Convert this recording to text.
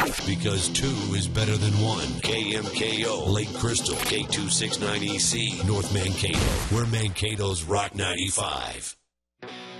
Because 2 is better than 1. KMKO, Lake Crystal, K269EC, North Mankato. We're Mankato's Rock 95.